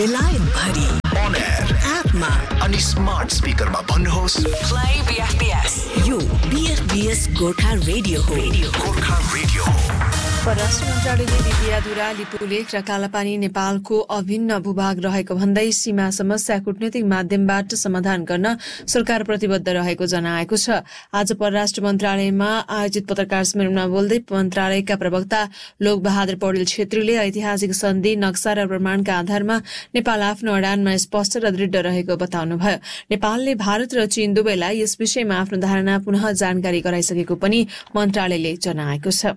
भरि on air एपमा अनि स्मार्ट स्पिकरमा भन्नुहोस् प्ले बीएफबीएस। यो बीएफबीएस गोर्खा रेडियो हो। गोर्खा रेडियो। परराष्ट्र मन्त्रालयले दिपियाधुरा, लिपुलेख र कालापानी नेपालको अभिन्न भूभाग रहेको भन्दै सीमा समस्या कूटनीतिक माध्यमबाट समाधान गर्न सरकार प्रतिबद्ध रहेको जनाएको छ। आज परराष्ट्र मन्त्रालयमा आयोजित पत्रकार सम्मेलनमा बोल्दै मन्त्रालयका प्रवक्ता लोकबहादुर पौडेल छेत्रीले ऐतिहासिक सन्धि, नक्सा र प्रमाणका आधारमा नेपाल आफ्नो अडानमा स्पष्ट र दृढ रहेको बताउनुभयो। नेपालले भारत र चीन दुवैलाई यस विषयमा आफ्नो धारणा पुनः जानकारी गराइसकेको पनि मन्त्रालयले जनाएको छ।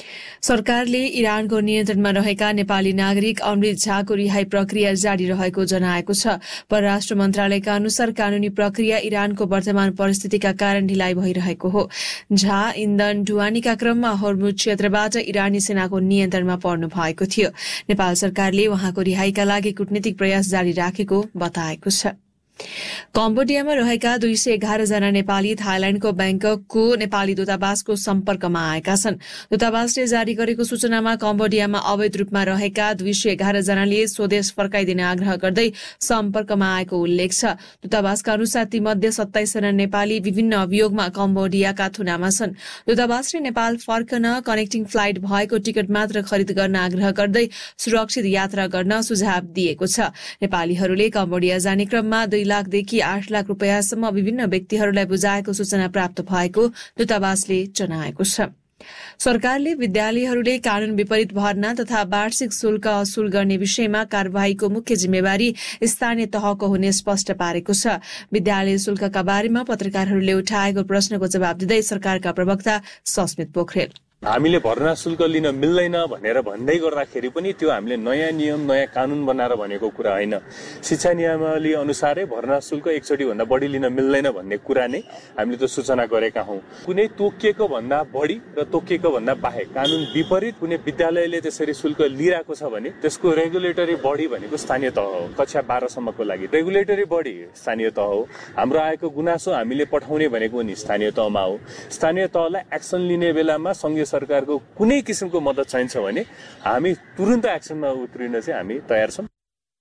सरकारले इरानको नियन्त्रणमा रहेका नेपाली नागरिक अमृत झाको रिहाई प्रक्रिया जारी रहेको जनाएको छ। परराष्ट्र मन्त्रालयका अनुसार कानूनी प्रक्रिया इरानको वर्तमान परिस्थितिका कारण ढिलाइ भइरहेको हो। झा इन्धन ढुवानीका क्रममा होर्मुज क्षेत्रबाट इरानी सेनाको नियन्त्रणमा पर्नु भएको थियो। नेपाल सरकारले उहाँको रिहाईका लागि कूटनीतिक प्रयास जारी राखेको बताएको छ। कम्बोडियामा रहेका 211 जना नेपाली थाइल्याण्डको ब्याङ्ककको नेपाली दूतावासको सम्पर्कमा आएका छन्। दूतावासले जारी गरेको सूचनामा कम्बोडियामा अवैध रूपमा रहेका 211 जनाले स्वदेश फर्काइदिन आग्रह गर्दै सम्पर्कमा आएको उल्लेख छ। दूतावासका अनुसार तीमध्ये 27 जना नेपाली विभिन्न अभियोगमा कम्बोडियाका थुनामा छन्। दूतावासले नेपाल फर्कन कनेक्टिङ फ्लाइट भएको टिकट मात्र खरिद गर्न आग्रह गर्दै सुरक्षित यात्रा गर्न सुझाव दिएको छ। नेपालीहरूले कम्बोडिया जाने क्रममा 2 लाखदेखि 8 लाख रुपियाँसम्म विभिन्न व्यक्तिहरूलाई बुझाएको सूचना प्राप्त भएको दूतावासले जनाएको छ। सरकारले विद्यालयहरूले कानून विपरीत भर्ना तथा वार्षिक शुल्क असुल गर्ने विषयमा कार्यवाहीको मुख्य जिम्मेवारी स्थानीय तहको हुने स्पष्ट पारेको छ। विद्यालय शुल्कका बारेमा पत्रकारहरूले उठाएको प्रश्नको जवाब दिँदै सरकारका प्रवक्ता सस्मित पोखरेल, हामीले भर्ना शुल्क लिन मिल्दैन भनेर भन्दै गर्दाखेरि पनि त्यो हामीले नयाँ नियम, नयाँ कानून बनाएर भनेको कुरा होइन। शिक्षा नियमावली अनुसारै भर्ना शुल्क एकचोटि भन्दा बढी लिन मिल्दैन भन्ने कुरा नै हामीले त सूचना गरेका हौं। कुनै तोकिएको भन्दा बढी र तोकिएको भन्दा बाहेक कानून विपरीत कुनै विद्यालयले त्यसरी शुल्क लिइरहेको छ भने त्यसको रेगुलेटरी बडी भनेको स्थानीय तह हो। कक्षा 12 सम्मको लागि रेगुलेटरी बडी स्थानीय तह हो। हाम्रो आएको गुनासो हामीले पठाउने भनेको नि स्थानीय तहमा हो। स्थानीय तहलाई एक्सन लिने बेलामा संघीय सरकारको कुनै किसिमको मद्दत चाहिन्छ भने हामी तुरुन्त एक्सनमा उत्रिन चाहिँ हामी तयार छौं।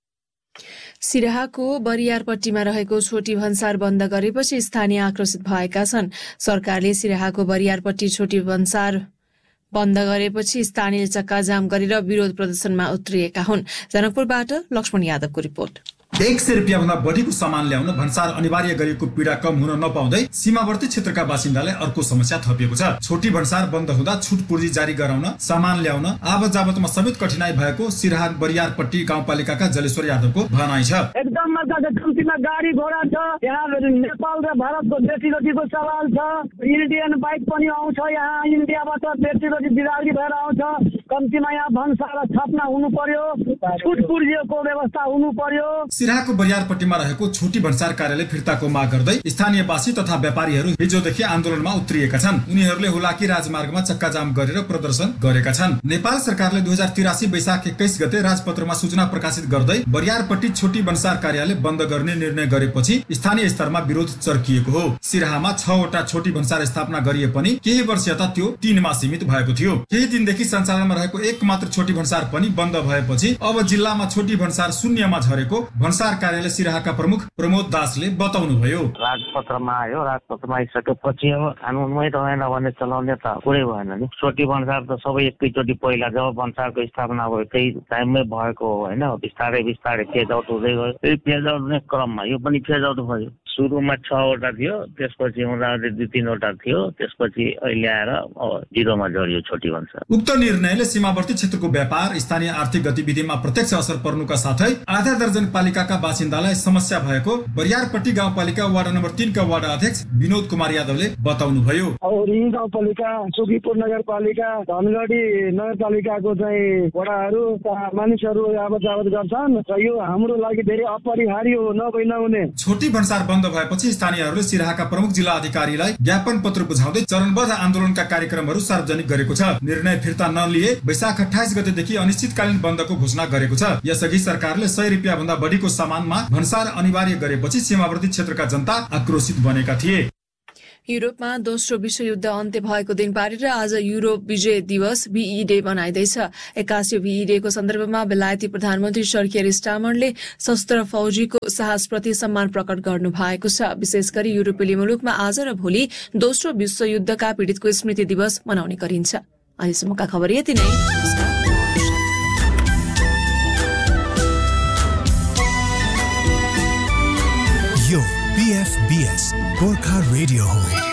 सिराहाको बरियारपट्टीमा रहेको छोटी भन्सार बन्द गरेपछि स्थानीय आक्रोशित भएका छन्। सरकारले सिराहाको बरियारपट्टी छोटी भन्सार बन्द गरेपछि स्थानीयले चक्काजाम गरेर विरोध प्रदर्शनमा उत्रिएका हुन्। जनकपुरबाट लक्ष्मण यादवको रिपोर्ट। 100 रुपियाँ भन्दा बढीको सामान ल्याउन भन्सार अनिवार्य गरिएको पीडा कम हुन नपाउँदै सीमावर्ती क्षेत्रका बासिन्दालाई अर्को समस्या थपिएको छ। छोटी भन्सार बन्द हुँदा छुट पूर्जी जारी गराउन, सामान ल्याउन, आवत जावतमा समेत कठिनाई भएको सिराहा बरियारपट्टी गाउँपालिकाका जलेश्वर यादवको भनाइ छ। एकदम मजाले कम्तीमा गाडी घोडा छ। यहाँ नेपाल र भारतको बेटीबेटीको सवाल छ। इन्डियन बाइक पनि आउँछ। यहाँ इन्डियाबाट बेटीबेटी बिरागी भएर आउँछ। कम्तीमा यहाँ भन्सार स्थापना हुनु पर्यो। छुट पूर्जीको व्यवस्था हुनु पर्यो। सिराहाको बरियारपट्टीमा रहेको छोटी भन्सार कार्यालय फिर्ताको माग गर्दै स्थानीयवासी तथा व्यापारीहरू हिजोदेखि आन्दोलनमा उत्रिएका छन्। उनीहरूले हुलाकी राजमार्गमा चक्काजाम गरेर प्रदर्शन गरेका छन्। नेपाल सरकारले 2083 वैशाख 21 गते राजपत्रमा सूचना प्रकाशित गर्दै बरियारपट्टी छोटी भन्सार कार्यालय बन्द गर्ने निर्णय गरेपछि स्थानीय स्तरमा विरोध चर्किएको हो। सिराहामा 6 वटा छोटी भन्सार स्थापना गरिए पनि केही वर्ष यता त्यो 3 मा सीमित भएको थियो। केही दिनदेखि सञ्चालनमा रहेको एक मात्र छोटी भन्सार पनि बन्द भएपछि अब जिल्लामा छोटी भन्सार शून्यमा झरेको भन्सार कार्यालय सिराहाका प्रमुख प्रमोद दासले बताउनुभयो। राजपत्रमा आयो, राजपत्रमा आइसकेपछि अब कानुनमै रहेन भने चलाउने त कुरै भएन नि। छोटी भन्सार त सबै एकैचोटि पहिला जब भन्सारको स्थापना भयो त्यही टाइममै भएको हो होइन। बिस्तारै बिस्तारै फेज आउट हुँदै गयो। त्यही फेज आउट हुने क्रममा यो पनि फेज आउट भयो। सुरुमा 6 वटा थियो, त्यसपछि हुँदाखेरि 2-3 वटा थियो, त्यसपछि अहिले आएर 0 मा झऱ्यो छोटी भन्सार। उक्त निर्णयले सीमावर्ती क्षेत्रको व्यापार, स्थानीय आर्थिक गतिविधिमा प्रत्यक्ष असर पर्नुका साथै आधा दर्जन पालिकाका बासिन्दालाई समस्या भएको बरियारपट्टी गाउँपालिका वार्ड नम्बर 3 का वार्ड अध्यक्ष विनोद कुमार यादवले बताउनुभयो। रिङ गाउँपालिका, सुखीपुर नगरपालिका, धनगढी नगरपालिकाको चाहिँ वडाहरू मानिसहरू आवत जावत गर्छन् र यो हाम्रो लागि धेरै अपरिहार्य हो। नहुने छोटी भन्सार बन्द भएपछि स्थानीयहरूले सिराहाका प्रमुख जिल्ला अधिकारीलाई ज्ञापन पत्र बुझाउँदै चरणबद्ध आन्दोलनका कार्यक्रमहरू सार्वजनिक गरेको छ। निर्णय फिर्ता नलिए वैशाख 28 गतेदेखि अनिश्चितकालीन बन्दको घोषणा गरेको छ। यसअघि सरकारले 100 रुपियाँ भन्दा बढीको सामानमा भन्सार अनिवार्य गरेपछि सीमावर्ती क्षेत्रका जनता आक्रोशित बनेका थिए। युरोपमा दोस्रो विश्वयुद्ध अन्त्य भएको दिन पारेर आज युरोप विजय दिवस VE डे मनाइँदैछ। 81औं VE डे को सन्दर्भमा बेलायती प्रधानमन्त्री सर कियर स्टामरले सशस्त्र फौजीको साहसप्रति सम्मान प्रकट गर्नु भएको छ। विशेष गरी युरोपेली मुलुकमा आज र भोलि दोस्रो विश्वयुद्धका पीड़ितको स्मृति दिवस मनाउने गरिन्छ। अहिलेसम्मका खबर यति नै। यो BFBS गोर्खा रेडियो हो।